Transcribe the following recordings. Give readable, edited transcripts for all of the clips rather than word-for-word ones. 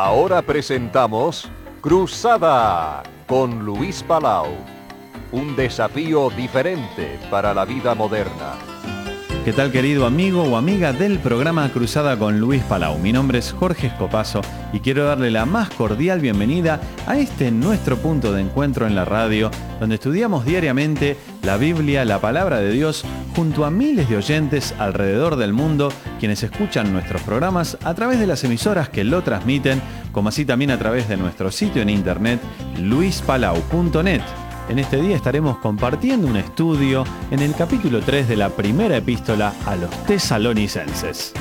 Ahora presentamos Cruzada con Luis Palau. Un desafío diferente para la vida moderna. ¿Qué tal, querido amigo o amiga del programa Cruzada con Luis Palau? Mi nombre es Jorge Escopazo y quiero darle la más cordial bienvenida a este nuestro punto de encuentro en la radio, donde estudiamos diariamente la Biblia, la palabra de Dios, junto a miles de oyentes alrededor del mundo, quienes escuchan nuestros programas a través de las emisoras que lo transmiten, como así también a través de nuestro sitio en internet, luispalau.net. En este día estaremos compartiendo un estudio en el capítulo 3 de la primera epístola a los tesalonicenses.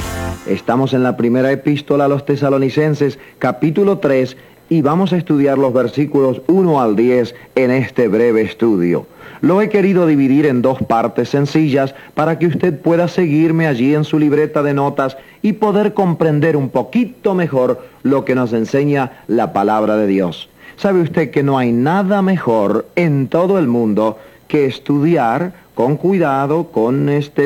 Estamos en la primera epístola a los tesalonicenses, capítulo 3, y vamos a estudiar los versículos 1 al 10 en este breve estudio. Lo he querido dividir en dos partes sencillas para que usted pueda seguirme allí en su libreta de notas y poder comprender un poquito mejor lo que nos enseña la palabra de Dios. ¿Sabe usted que no hay nada mejor en todo el mundo que estudiar con cuidado, con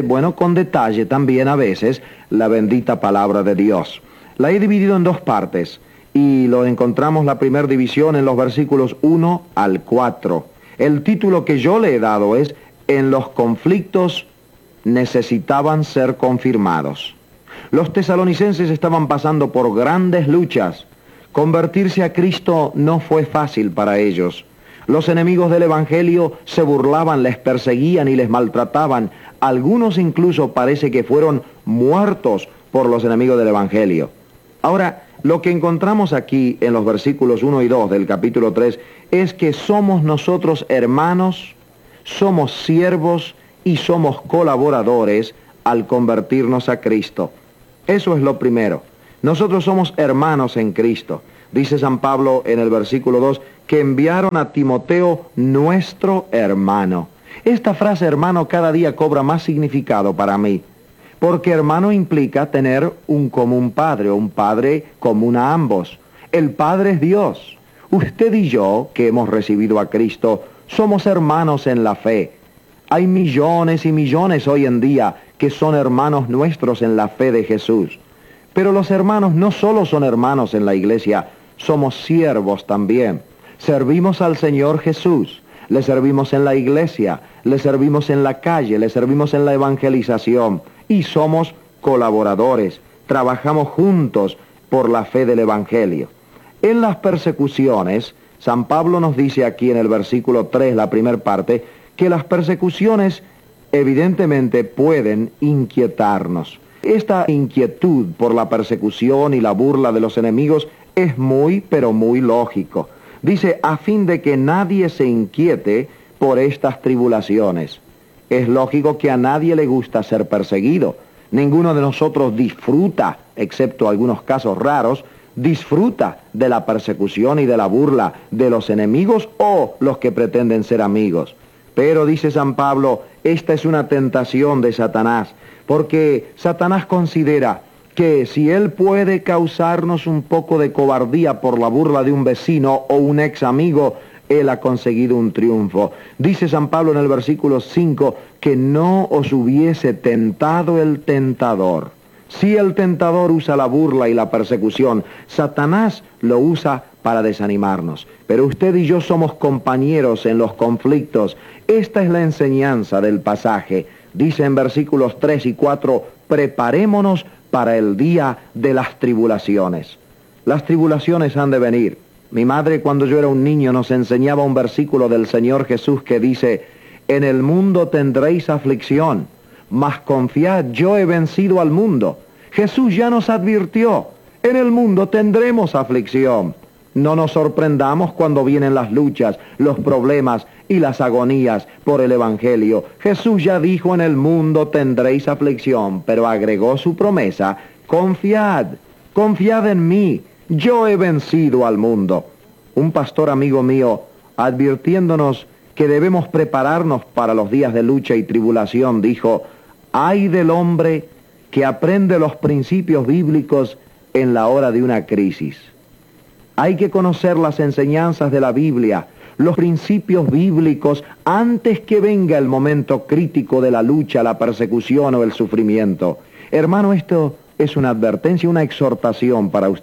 detalle también a veces, la bendita palabra de Dios? La he dividido en dos partes y lo encontramos la primera división en los versículos 1 al 4. El título que yo le he dado es En los conflictos necesitaban ser confirmados. Los tesalonicenses estaban pasando por grandes luchas. Convertirse a Cristo no fue fácil para ellos. Los enemigos del Evangelio se burlaban, les perseguían y les maltrataban. Algunos incluso parece que fueron muertos por los enemigos del Evangelio. Ahora, lo que encontramos aquí en los versículos 1 y 2 del capítulo 3 es que somos nosotros hermanos, somos siervos y somos colaboradores al convertirnos a Cristo. Eso es lo primero. Nosotros somos hermanos en Cristo. Dice San Pablo en el versículo 2 que enviaron a Timoteo nuestro hermano. Esta frase hermano cada día cobra más significado para mí, porque hermano implica tener un común padre, o un padre común a ambos. El Padre es Dios. Usted y yo, que hemos recibido a Cristo, somos hermanos en la fe. Hay millones y millones hoy en día que son hermanos nuestros en la fe de Jesús. Pero los hermanos no solo son hermanos en la iglesia, somos siervos también. Servimos al Señor Jesús, le servimos en la iglesia, le servimos en la calle, le servimos en la evangelización y somos colaboradores. Trabajamos juntos por la fe del Evangelio. En las persecuciones, San Pablo nos dice aquí en el versículo 3, la primera parte, que las persecuciones evidentemente pueden inquietarnos. Esta inquietud por la persecución y la burla de los enemigos es muy, pero muy lógico. Dice, a fin de que nadie se inquiete por estas tribulaciones. Es lógico que a nadie le gusta ser perseguido. Ninguno de nosotros disfruta, excepto algunos casos raros, disfruta de la persecución y de la burla de los enemigos o los que pretenden ser amigos. Pero, dice San Pablo, esta es una tentación de Satanás, porque Satanás considera que si él puede causarnos un poco de cobardía por la burla de un vecino o un ex amigo, él ha conseguido un triunfo. Dice San Pablo en el versículo 5 que no os hubiese tentado el tentador. Si el tentador usa la burla y la persecución, Satanás lo usa para desanimarnos. Pero usted y yo somos compañeros en los conflictos. Esta es la enseñanza del pasaje. Dice en versículos 3 y 4, preparémonos para el día de las tribulaciones. Las tribulaciones han de venir. Mi madre, cuando yo era un niño, nos enseñaba un versículo del Señor Jesús que dice, en el mundo tendréis aflicción, mas confiad, yo he vencido al mundo. Jesús ya nos advirtió, en el mundo tendremos aflicción. No nos sorprendamos cuando vienen las luchas, los problemas y las agonías por el Evangelio. Jesús ya dijo, en el mundo tendréis aflicción, pero agregó su promesa, confiad en mí, yo he vencido al mundo. Un pastor amigo mío, advirtiéndonos que debemos prepararnos para los días de lucha y tribulación, dijo, ay del hombre que aprende los principios bíblicos en la hora de una crisis. Hay que conocer las enseñanzas de la Biblia, los principios bíblicos, antes que venga el momento crítico de la lucha, la persecución o el sufrimiento. Hermano, esto es una advertencia, una exhortación para usted.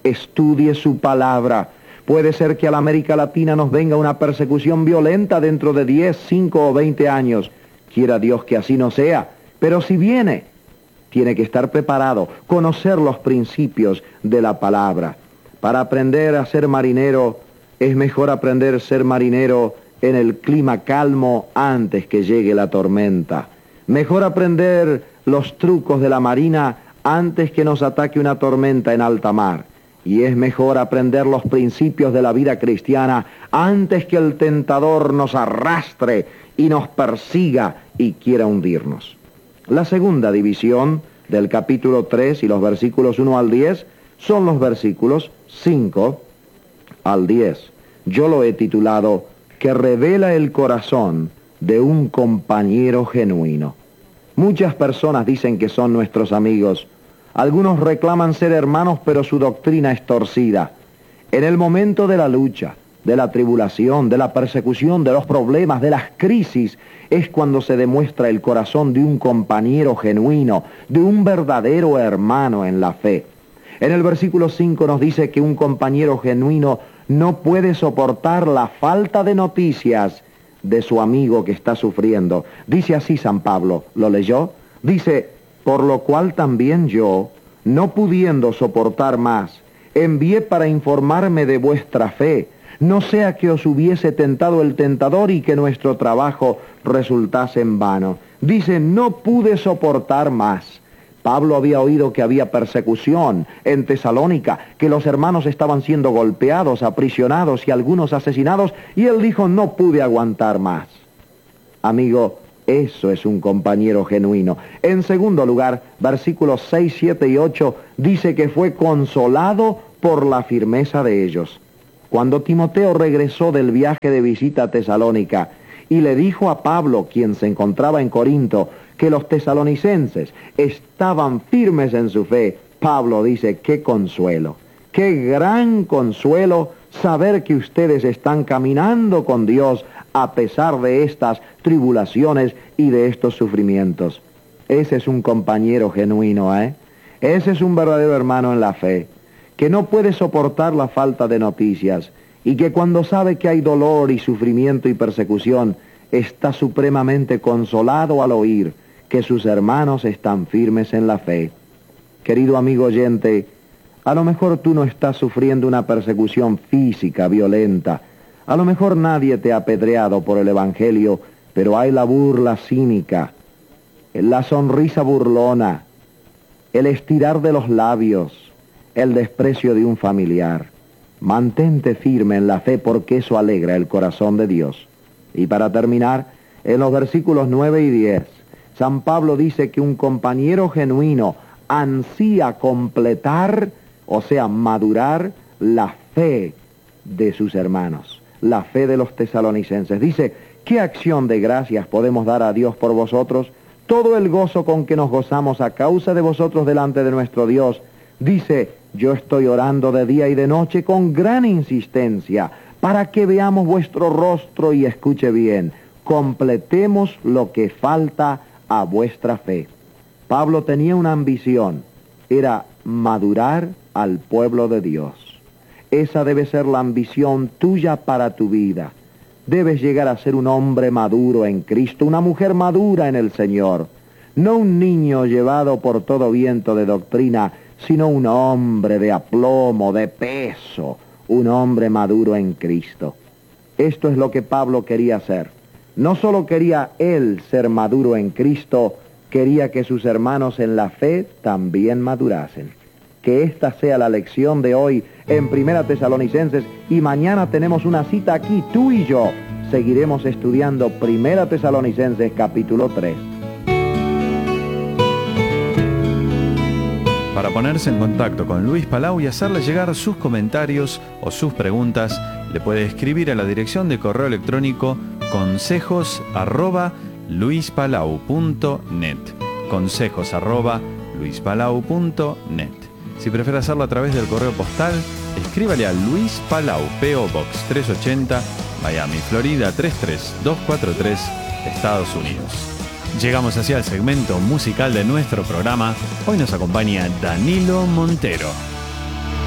Estudie su palabra. Puede ser que a la América Latina nos venga una persecución violenta dentro de 10, 5 o 20 años. Quiera Dios que así no sea. Pero si viene, tiene que estar preparado, conocer los principios de la palabra. Para aprender a ser marinero, es mejor aprender a ser marinero en el clima calmo antes que llegue la tormenta. Mejor aprender los trucos de la marina antes que nos ataque una tormenta en alta mar. Y es mejor aprender los principios de la vida cristiana antes que el tentador nos arrastre y nos persiga y quiera hundirnos. La segunda división del capítulo 3 y los versículos 1 al 10 son los versículos 5 al 10. Yo lo he titulado que revela el corazón de un compañero genuino. Muchas personas dicen que son nuestros amigos. Algunos reclaman ser hermanos, pero su doctrina es torcida. En el momento de la lucha, de la tribulación, de la persecución, de los problemas, de las crisis, es cuando se demuestra el corazón de un compañero genuino, de un verdadero hermano en la fe. En el versículo 5 nos dice que un compañero genuino no puede soportar la falta de noticias de su amigo que está sufriendo. Dice así San Pablo, ¿lo leyó? Dice, por lo cual también yo, no pudiendo soportar más, envié para informarme de vuestra fe, no sea que os hubiese tentado el tentador y que nuestro trabajo resultase en vano. Dice, no pude soportar más. Pablo había oído que había persecución en Tesalónica, que los hermanos estaban siendo golpeados, aprisionados y algunos asesinados, y él dijo, no pude aguantar más. Amigo, eso es un compañero genuino. En segundo lugar, versículos 6, 7 y 8 dice que fue consolado por la firmeza de ellos. Cuando Timoteo regresó del viaje de visita a Tesalónica y le dijo a Pablo, quien se encontraba en Corinto, que los tesalonicenses estaban firmes en su fe, Pablo dice, qué consuelo, qué gran consuelo saber que ustedes están caminando con Dios a pesar de estas tribulaciones y de estos sufrimientos. Ese es un compañero genuino, ¿eh? Ese es un verdadero hermano en la fe, que no puede soportar la falta de noticias y que cuando sabe que hay dolor y sufrimiento y persecución, está supremamente consolado al oír que sus hermanos están firmes en la fe. Querido amigo oyente, a lo mejor tú no estás sufriendo una persecución física, violenta. A lo mejor nadie te ha apedreado por el Evangelio, pero hay la burla cínica, la sonrisa burlona, el estirar de los labios, el desprecio de un familiar. Mantente firme en la fe porque eso alegra el corazón de Dios. Y para terminar, en los versículos 9 y 10, San Pablo dice que un compañero genuino ansía completar, o sea, madurar la fe de sus hermanos, la fe de los tesalonicenses. Dice, ¿qué acción de gracias podemos dar a Dios por vosotros? Todo el gozo con que nos gozamos a causa de vosotros delante de nuestro Dios. Dice, yo estoy orando de día y de noche con gran insistencia para que veamos vuestro rostro y escuche bien, completemos lo que falta a vuestra fe. Pablo tenía una ambición, era madurar al pueblo de Dios. Esa debe ser la ambición tuya para tu vida. Debes llegar a ser un hombre maduro en Cristo, una mujer madura en el Señor. No un niño llevado por todo viento de doctrina, sino un hombre de aplomo, de peso, un hombre maduro en Cristo. Esto es lo que Pablo quería hacer. No solo quería él ser maduro en Cristo, quería que sus hermanos en la fe también madurasen. Que esta sea la lección de hoy en Primera Tesalonicenses, y mañana tenemos una cita aquí, tú y yo. Seguiremos estudiando Primera Tesalonicenses capítulo 3. Para ponerse en contacto con Luis Palau y hacerle llegar sus comentarios o sus preguntas, le puede escribir a la dirección de correo electrónico consejos@luispalau.net, consejos@luispalau.net. Si prefiere hacerlo a través del correo postal, escríbale a Luis Palau, P.O. Box 380, Miami, Florida 33243, Estados Unidos. Llegamos hacia el segmento musical de nuestro programa. Hoy nos acompaña Danilo Montero.